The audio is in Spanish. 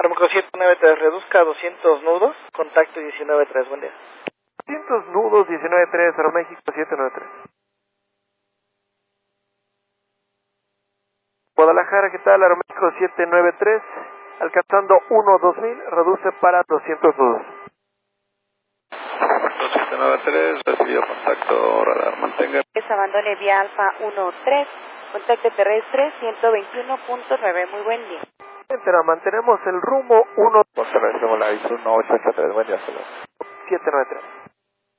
Aeroméxico 793, reduzca a 200 nudos, contacto 19.3, buen día. 200 nudos, 19.3, Aeroméxico 793. Guadalajara, ¿qué tal? Aeroméxico 793, alcanzando 1-2000, reduce para 200 nudos. 793, recibido contacto radar, mantenga. Abandone vía Alfa 13, contacto terrestre 121.9, muy buen día. Entera, mantenemos el rumbo 1. Por terrestre, la ISU 1883, buen día, saludos. 793.